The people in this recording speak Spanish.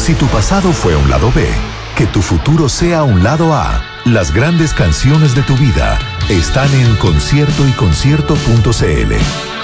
Si tu pasado fue un lado B, que tu futuro sea un lado A. Las grandes canciones de tu vida están en conciertoyconcierto.cl.